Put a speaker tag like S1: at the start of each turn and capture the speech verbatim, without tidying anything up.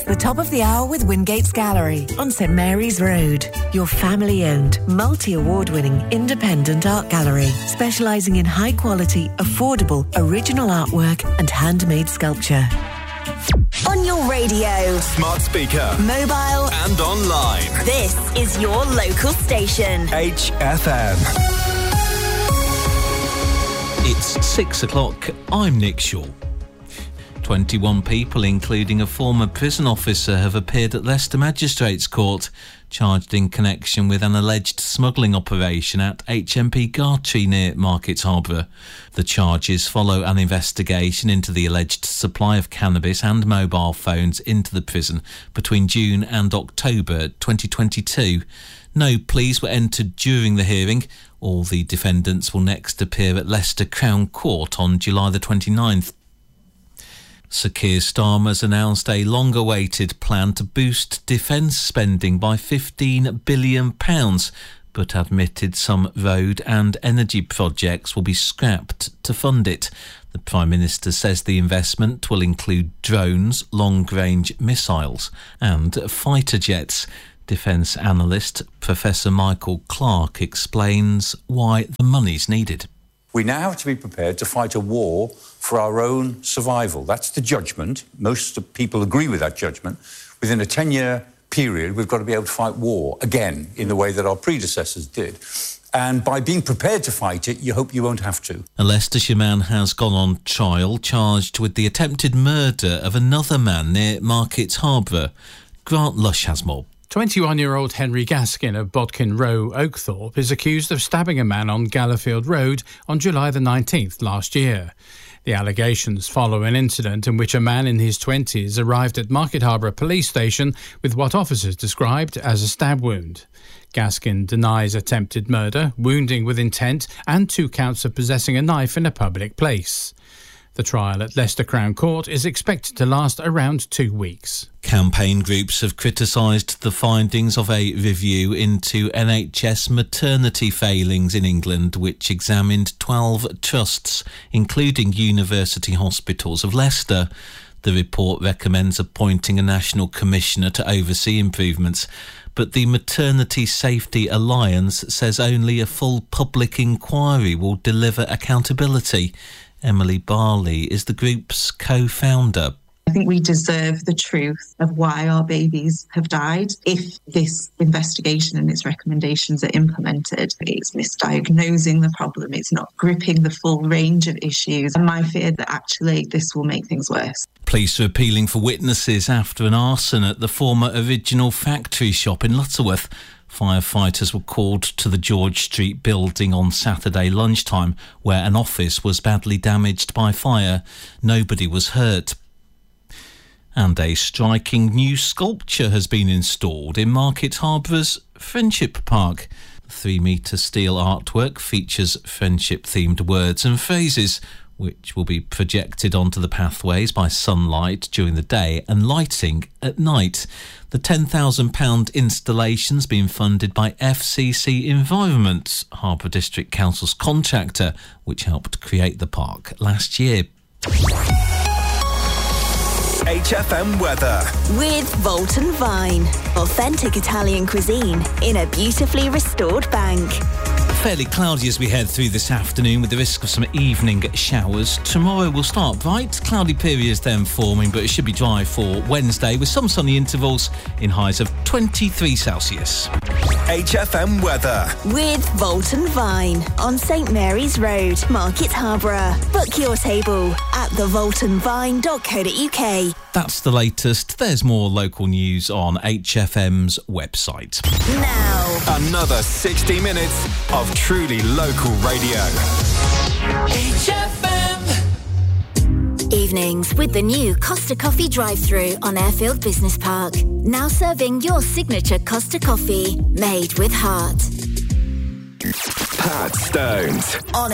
S1: The top of the hour with Wingate's Gallery on St Mary's Road. Your family-owned, multi-award-winning independent art gallery, specialising in high-quality, affordable, original artwork and handmade sculpture.
S2: On your radio,
S3: smart speaker,
S2: mobile
S3: and online.
S2: This is your local station.
S3: H F M.
S4: It's six o'clock. I'm Nick Shaw. twenty-one people, including a former prison officer, have appeared at Leicester Magistrates Court, charged in connection with an alleged smuggling operation at H M P Gartree near Market Harborough. The charges follow an investigation into the alleged supply of cannabis and mobile phones into the prison between June and October twenty twenty-two. No pleas were entered during the hearing. All the defendants will next appear at Leicester Crown Court on July the twenty-ninth. Sir Keir Starmer's announced a long-awaited plan to boost defence spending by fifteen billion pounds, but admitted some road and energy projects will be scrapped to fund it. The Prime Minister says the investment will include drones, long-range missiles and fighter jets. Defence analyst Professor Michael Clark explains why the money's needed.
S5: We now have to be prepared to fight a war for our own survival. That's the judgment. Most people agree with that judgment. Within a ten-year period, we've got to be able to fight war again in the way that our predecessors did. And by being prepared to fight it, you hope you won't have to.
S4: A Leicestershire man has gone on trial, charged with the attempted murder of another man near Market Harborough. Grant Lush has more.
S6: twenty-one-year-old Henry Gaskin of Bodkin Row, Oakthorpe, is accused of stabbing a man on Gallerfield Road on July the nineteenth last year. The allegations follow an incident in which a man in his twenties arrived at Market Harborough Police Station with what officers described as a stab wound. Gaskin denies attempted murder, wounding with intent, and two counts of possessing a knife in a public place. The trial at Leicester Crown Court is expected to last around two weeks.
S4: Campaign groups have criticised the findings of a review into N H S maternity failings in England, which examined twelve trusts, including University Hospitals of Leicester. The report recommends appointing a national commissioner to oversee improvements, but the Maternity Safety Alliance says only a full public inquiry will deliver accountability. Emily Barley is the group's co-founder.
S7: I think we deserve the truth of why our babies have died. If this investigation and its recommendations are implemented, it's misdiagnosing the problem, it's not gripping the full range of issues. And my fear that actually this will make things worse.
S4: Police are appealing for witnesses after an arson at the former Original Factory shop in Lutterworth. Firefighters were called to the George Street building on Saturday lunchtime, where an office was badly damaged by fire. Nobody was hurt. And a striking new sculpture has been installed in Market Harbour's Friendship Park. The three-metre steel artwork features friendship-themed words and phrases, which will be projected onto the pathways by sunlight during the day and lighting at night. The ten thousand pounds installation's been funded by F C C Environment, Harborough District Council's contractor, which helped create the park last year.
S3: H F M weather.
S2: With Volton Vine. Authentic Italian cuisine in a beautifully restored bank.
S4: Fairly cloudy as we head through this afternoon with the risk of some evening showers. Tomorrow will start bright, cloudy periods then forming, but it should be dry for Wednesday with some sunny intervals in highs of twenty-three Celsius.
S3: H F M weather.
S2: With Volton Vine on St Mary's Road, Market Harborough. Book your table at the volton vine dot co dot uk.
S4: That's the latest. There's more local news on H F M's website.
S2: Now,
S3: another sixty minutes of truly local radio.
S2: H F M. Evenings with the new Costa Coffee drive-thru on Airfield Business Park. Now serving your signature Costa Coffee, made with heart.
S3: Pat Stones
S2: on